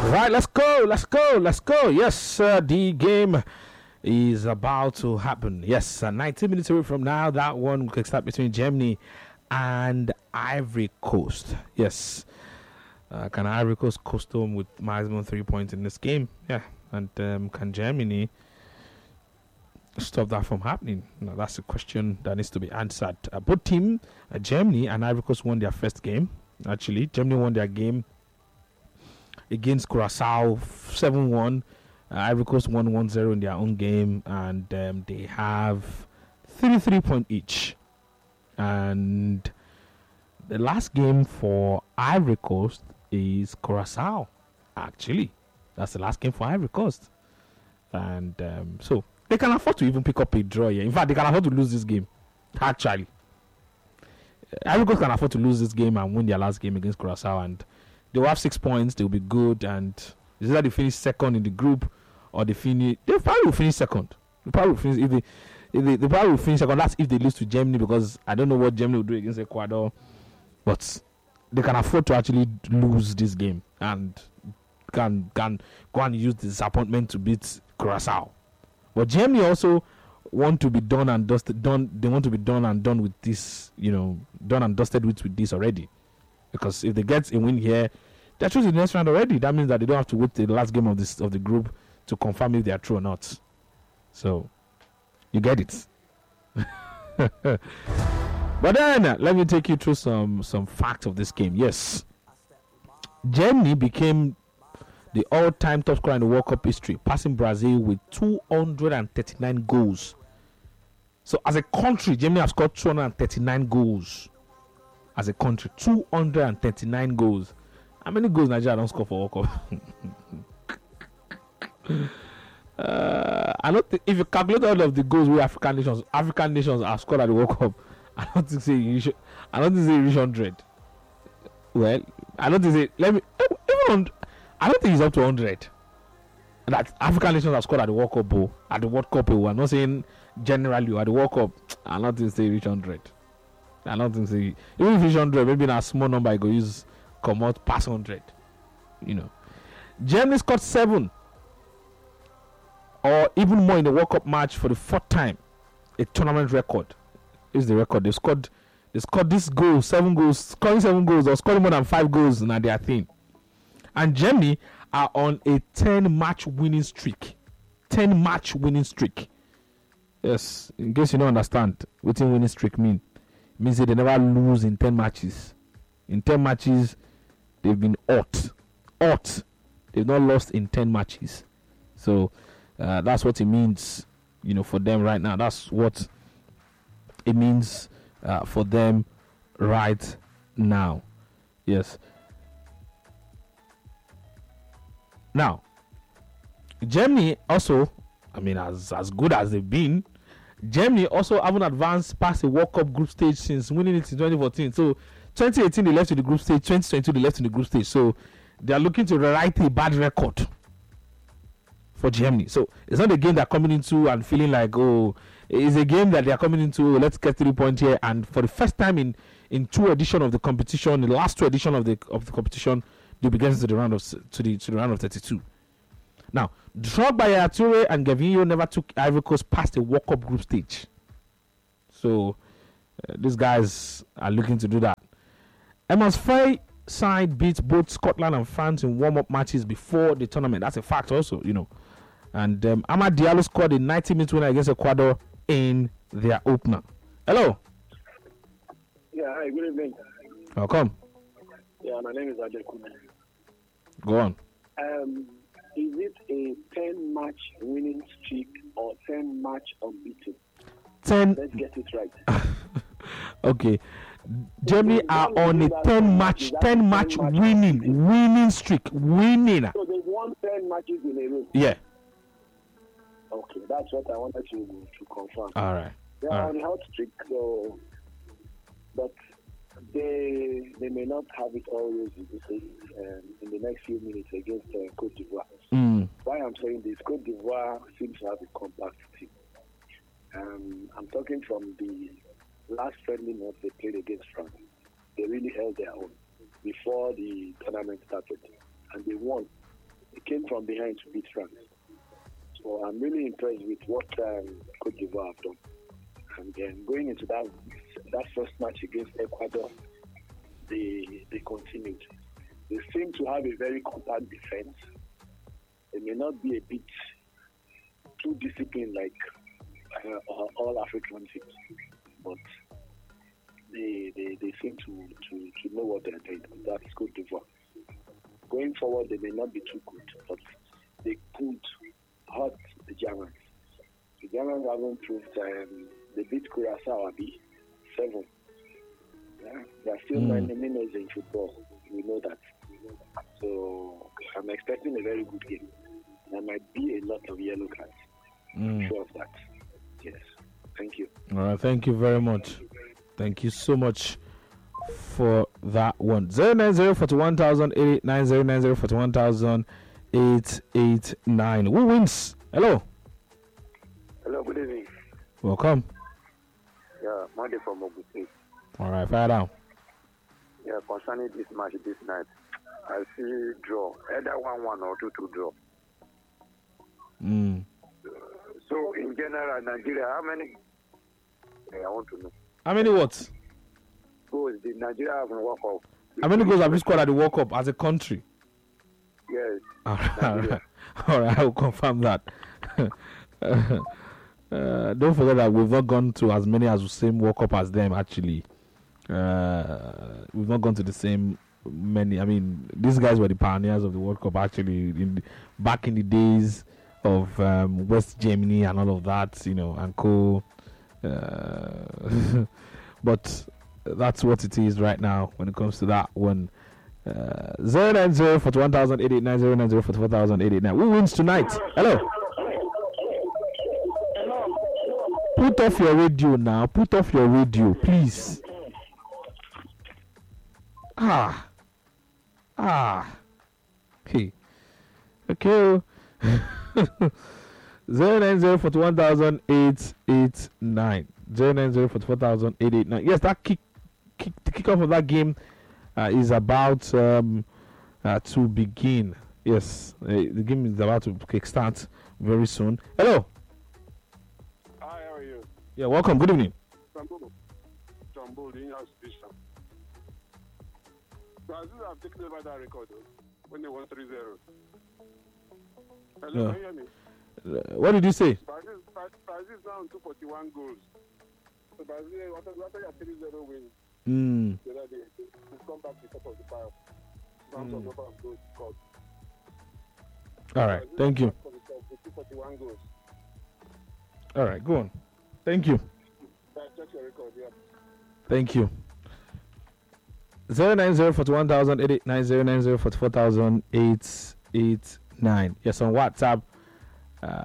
Right, let's go. Yes, the game is about to happen. Yes, 19 minutes away from now, that one will start between Germany and Ivory Coast. Yes, can Ivory Coast coast home with maximum 3 points in this game? Yeah, and can Germany stop that from happening? No, that's a question that needs to be answered. Both team, Germany and Ivory Coast, won their first game. Actually, Germany won their game against Curacao 7-1. Ivory Coast won 1-0 in their own game, and they have 3 points each. And the last game for Ivory Coast is Curacao. Actually, that's the last game for Ivory Coast, and so they can afford to even pick up a draw here. In fact, they can afford to lose this game. Actually, Ivory Coast can afford to lose this game and win their last game against Curacao, and they will have 6 points. They will be good, and it's either they finish second in the group or they probably will finish second. They probably will finish they probably will finish second. That's if they lose to Germany, because I don't know what Germany will do against Ecuador, but they can afford to actually lose this game and can go and use the disappointment to beat Curacao. But Germany also want to be done and dusted. They want to be done and done with this. Done and dusted with this already. Because if they get a win here, they're through to the next round already. That means that they don't have to wait till the last game of the group to confirm if they are true or not. So, you get it. But then, let me take you through some facts of this game. Yes, Germany became the all-time top scorer in the World Cup history, passing Brazil with 239 goals. So, as a country, Germany have scored 239 goals. As a country, 239 goals. How many goals Nigeria don't score for World Cup? I don't think if you calculate all of the goals we African nations have scored at the World Cup, I don't think you reach 100. Well, I don't think I don't think it's up to 100 that African nations have scored at the World Cup. At the World Cup, I'm not saying generally at the World Cup. I don't think they reach 100. I don't think so. Even if it's 100, maybe in a small number, I go use come out past 100. Germany scored 7 or even more in the World Cup match for the 4th time. A tournament record is the record. They scored this goal, 7 goals, scoring 7 goals or scoring more than 5 goals in their thing. And Germany are on a 10-match winning streak. 10-match winning streak. Yes, in case you don't understand what winning streak means. Means that they never lose in 10 matches. In 10 matches, they've been hot. They've not lost in 10 matches. So that's what it means, for them right now. That's what it means for them right now. Yes. Now, Germany also, as good as they've been, Germany also haven't advanced past the World Cup group stage since winning it in 2014. So 2018 they left in the group stage, 2022 they left in the group stage. So they are looking to rewrite a bad record for Germany. So it's not a game they're coming into and feeling like, it's a game that they are coming into, let's get 3 points here. And for the first time in 2 editions of the competition, the last 2 editions of the competition, they'll be getting to the round of 32. Now, Drogba, Yaya Toure, and Gervinho never took Ivory Coast past the World Cup group stage. So, these guys are looking to do that. Emma's Faye side beat both Scotland and France in warm-up matches before the tournament. That's a fact also, And Amad Diallo scored a 90-minute winner against Ecuador in their opener. Hello. Yeah, hi, good evening. Welcome. Yeah, my name is Adekune. Go on. Is it a 10-match winning streak or 10-match unbeaten? 10. Let's get it right. Okay. Germany are on a 10-match winning streak. Winning. So they've won 10 matches in a row. Yeah. Okay, that's what I wanted to confirm. All right. They are on a hot streak, but they may not have it always in the next few minutes against Cote d'Ivoire. Why I'm saying this, Cote d'Ivoire seems to have a compact team. I'm talking from the last friendly match they played against France. They really held their own before the tournament started, and they won They came from behind to beat France. So I'm really impressed with what Cote d'Ivoire have done. And then going into that first match against Ecuador, they continued. They seem to have a very compact defense. They may not be a bit too disciplined like all African teams, but they seem to know what they're doing. That's Cote d'Ivoire. Going forward, they may not be too good, but they could hurt the Germans. The Germans haven't proved they beat Curaçao 7. Yeah, there are still many minutes in football. We know that. So I'm expecting a very good game. There might be a lot of yellow cards. I'm sure of that. Yes. Thank you. All right. Thank you very much. Thank you so much for that one. 090 41,000 889 41,000 889. Who wins? Hello. Hello. Good evening. Welcome. Yeah, Monday from Ogun State. All right. Fire down. Yeah, concerning this match this night, I see draw. Either 1-1 or 2-2 draw. So, in general, Nigeria, how many? I want to know. How many what? Goals did Nigeria have in World Cup? How many goals have we scored at the World Cup as a country? Yes. All right. All right. I will confirm that. Don't forget that we've not gone to as many as the same World Cup as them, actually. We've not gone to the same many. I mean, these guys were the pioneers of the World Cup, actually, back in the days of West Germany and all of that, and co. But that's what it is right now when it comes to that one. 090 41,000 889 090 44,000 889. Who wins tonight? Hello. Put off your radio now. Put off your radio, please. Hey. Okay. 090 41,000 889 090 44,000 889. Yes, that the kickoff of that game is about to begin. Yes, the game is about to kickstart very soon. Hello. Hi, how are you? Yeah, welcome. Good evening. Jumbo, the in-house station. Brazil have taken over that record when they won 3-0. Hello, can you hear me? What did you say? Brazil is now on 241 goals. So Brazil, after your 3-0 win, the other day, they've come back to the top of the pile. Number of goals scored. All right, thank you. 241 goals. All right, go on. Thank you. Check your record, yeah. Thank you. 090 41,000 889 090 44,000 889. Yes, on WhatsApp